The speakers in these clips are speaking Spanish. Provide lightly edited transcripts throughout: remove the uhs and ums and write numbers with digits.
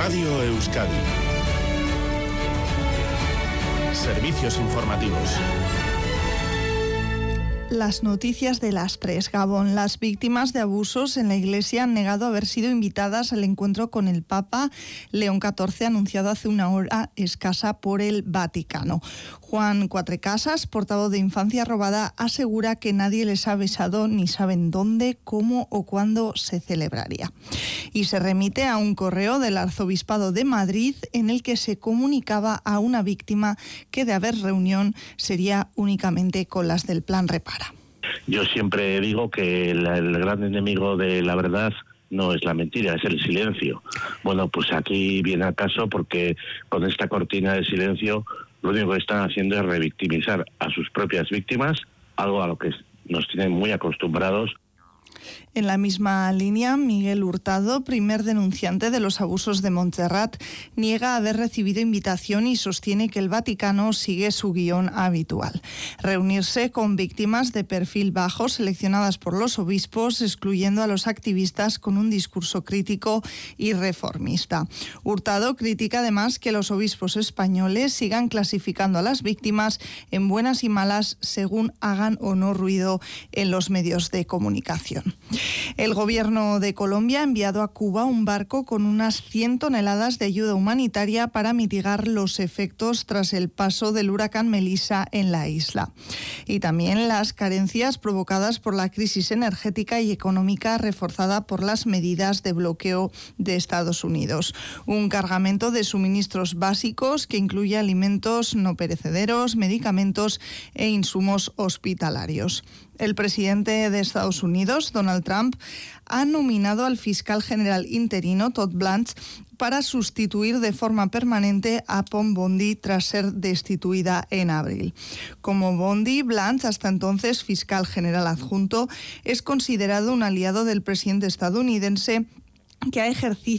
Radio Euskadi. Servicios informativos. Las noticias de las 3. Gabón. Las víctimas de abusos en la Iglesia han negado haber sido invitadas al encuentro con el Papa León XIV, anunciado hace una hora escasa por el Vaticano. Juan Cuatrecasas, portavoz de Infancia Robada, asegura que nadie les ha avisado ni saben dónde, cómo o cuándo se celebraría. Y se remite a un correo del Arzobispado de Madrid en el que se comunicaba a una víctima que de haber reunión sería únicamente con las del Plan Repara. Yo siempre digo que el gran enemigo de la verdad no es la mentira, es el silencio. Bueno, pues aquí viene a caso porque con esta cortina de silencio lo único que están haciendo es revictimizar a sus propias víctimas, algo a lo que nos tienen muy acostumbrados. En la misma línea, Miguel Hurtado, primer denunciante de los abusos de Montserrat, niega haber recibido invitación y sostiene que el Vaticano sigue su guión habitual: reunirse con víctimas de perfil bajo seleccionadas por los obispos, excluyendo a los activistas con un discurso crítico y reformista. Hurtado critica además que los obispos españoles sigan clasificando a las víctimas en buenas y malas según hagan o no ruido en los medios de comunicación. El gobierno de Colombia ha enviado a Cuba un barco con unas 100 toneladas de ayuda humanitaria para mitigar los efectos tras el paso del huracán Melissa en la isla. Y también las carencias provocadas por la crisis energética y económica reforzada por las medidas de bloqueo de Estados Unidos. Un cargamento de suministros básicos que incluye alimentos no perecederos, medicamentos e insumos hospitalarios. El presidente de Estados Unidos, Donald Trump, ha nominado al fiscal general interino, Todd Blanche, para sustituir de forma permanente a Pam Bondi tras ser destituida en abril. Como Bondi, Blanche, hasta entonces fiscal general adjunto, es considerado un aliado del presidente estadounidense que ha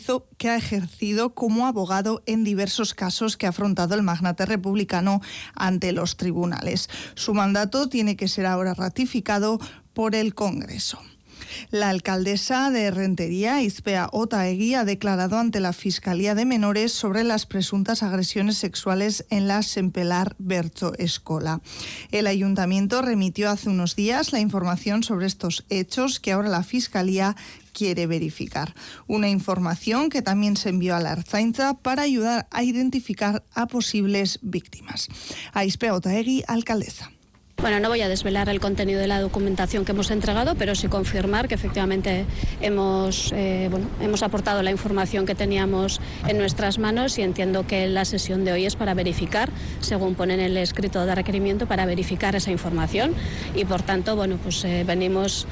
ejercido como abogado en diversos casos que ha afrontado el magnate republicano ante los tribunales. Su mandato tiene que ser ahora ratificado por el Congreso. La alcaldesa de Rentería, Izpea Otaegui, ha declarado ante la Fiscalía de Menores sobre las presuntas agresiones sexuales en la Sempelar Bertso Escola. El ayuntamiento remitió hace unos días la información sobre estos hechos que ahora la Fiscalía quiere verificar. Una información que también se envió a la Ertzaintza para ayudar a identificar a posibles víctimas. Izpea Otaegui, alcaldesa. Bueno, no voy a desvelar el contenido de la documentación que hemos entregado, pero sí confirmar que efectivamente hemos aportado la información que teníamos en nuestras manos, y entiendo que la sesión de hoy es para verificar, según pone en el escrito de requerimiento, para verificar esa información, y por tanto, venimos